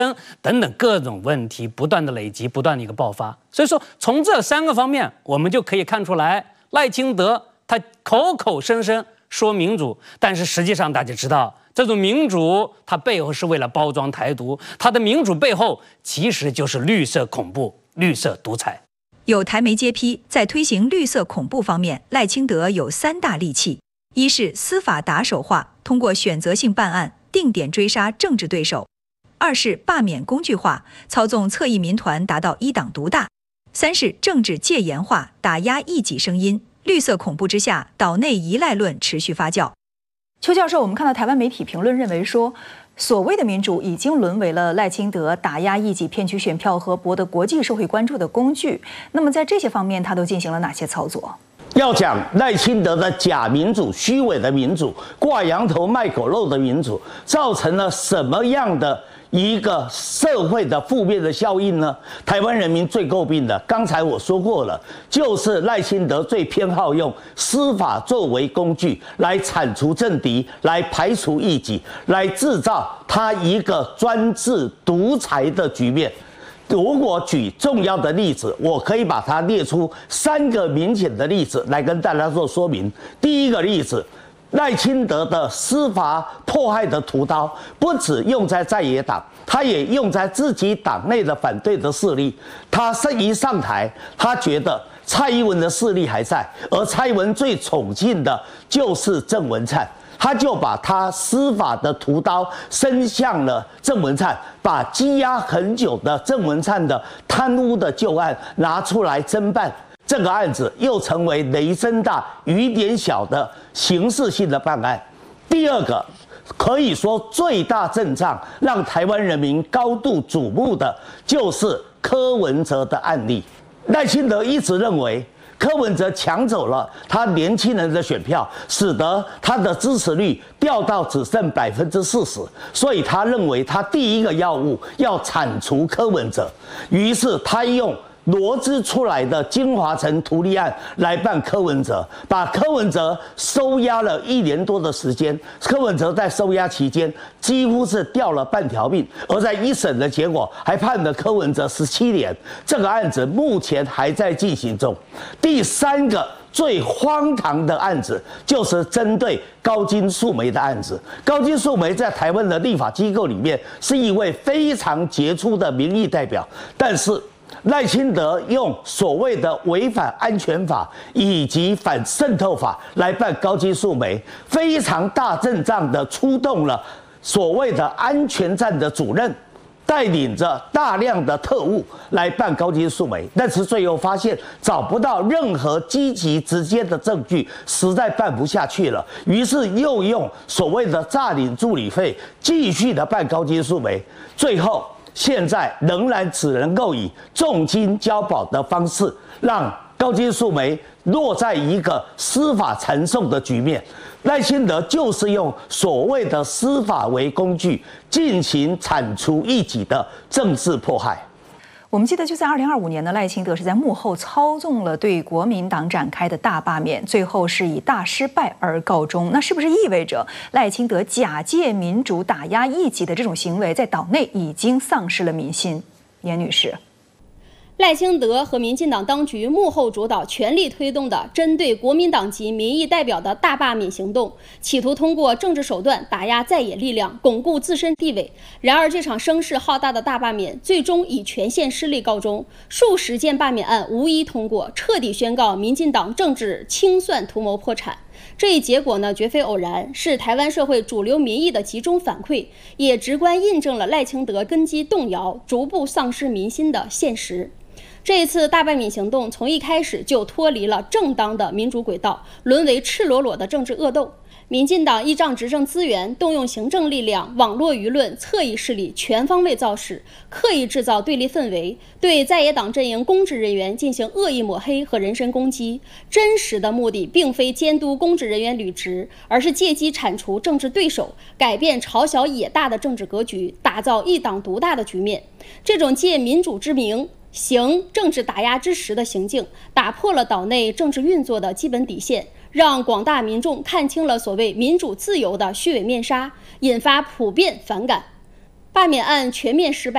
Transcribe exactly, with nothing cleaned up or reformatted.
等等各种问题不断的累积，不断的一个爆发。所以说，从这三个方面，我们就可以看出来，赖清德他口口声声说民主，但是实际上大家知道，这种民主它背后是为了包装台独，它的民主背后其实就是绿色恐怖、绿色独裁。 有台媒揭批，在推行绿色恐怖方面，赖清德有三大利器：一是司法打手化，通过选择性办案定点追杀政治对手；二是罢免工具化，操纵侧翼民团达到一党独大；三是政治戒严化，打压异己声音。绿色恐怖之下，岛内依赖论持续发酵。 邱教授，我们看到台湾媒体评论认为说，所谓的民主已经沦为了赖清德打压异己、骗取选票和博得国际社会关注的工具。那么在这些方面，他都进行了哪些操作？ 要讲赖清德的假民主、虚伪的民主、挂羊头卖狗肉的民主，造成了什么样的一个社会的负面的效应呢？台湾人民最诟病的，刚才我说过了，就是赖清德最偏好用司法作为工具来铲除政敌，来排除异己，来制造他一个专制独裁的局面。如果举重要的例子，我可以把它列出三个明显的例子来跟大家做说明。第一个例子，赖清德的司法迫害的屠刀，不只用在在野党，他也用在自己党内的反对的势力。他一上台，他觉得蔡英文的势力还在，而蔡英文最宠幸的就是郑文灿。他就把他司法的屠刀伸向了郑文灿，把积压很久的郑文灿的贪污的旧案拿出来侦办，这个案子又成为雷声大雨点小的刑事性的办案。第二个，可以说最大阵仗让台湾人民高度瞩目的，就是柯文哲的案例。赖清德一直认为柯文哲抢走了他年轻人的选票，使得他的支持率掉到只剩百分之四十，所以他认为他第一个要务要铲除柯文哲，于是他用罗织出来的金华城图利案来办柯文哲，把柯文哲收押了一年多的时间。柯文哲在收押期间几乎是掉了半条命，而在一审的结果还判了柯文哲十七年。这个案子目前还在进行中。第三个最荒唐的案子就是针对高金素梅的案子。高金素梅在台湾的立法机构里面是一位非常杰出的民意代表，但是赖清德用所谓的违反安全法以及反渗透法来办高金素梅，非常大阵仗的出动了所谓的安全站的主任，带领着大量的特务来办高金素梅，但是最后发现找不到任何积极直接的证据，实在办不下去了，于是又用所谓的诈领助理费继续的办高金素梅，最后现在仍然只能够以重金交保的方式，让高金素梅落在一个司法缠讼的局面。赖清德就是用所谓的司法为工具，进行铲除异己的政治迫害。 我们记得就在二零二五年呢，赖清德是在幕后操纵了对国民党展开的大罢免，最后是以大失败而告终。那是不是意味着赖清德假借民主打压异己的这种行为，在岛内已经丧失了民心？严女士。 赖清德和民进党当局幕后主导、全力推动的针对国民党籍民意代表的大罢免行动，企图通过政治手段打压在野力量，巩固自身地位。然而，这场声势浩大的大罢免最终以全线失利告终，数十件罢免案无一通过，彻底宣告民进党政治清算图谋破产。这一结果呢，绝非偶然，是台湾社会主流民意的集中反馈，也直观印证了赖清德根基动摇、逐步丧失民心的现实。这一次大罢免行动从一开始就脱离了正当的民主轨道，沦为赤裸裸的政治恶斗。民进党依仗执政资源，动用行政力量、网络舆论、侧翼势力，全方位造势，刻意制造对立氛围，对在野党阵营公职人员进行恶意抹黑和人身攻击。真实的目的并非监督公职人员履职，而是借机铲除政治对手，改变朝小野大的政治格局，打造一党独大的局面。这种借民主之名行政治打压之实的行径，打破了岛内政治运作的基本底线，让广大民众看清了所谓民主自由的虚伪面纱，引发普遍反感。罢免案全面失败。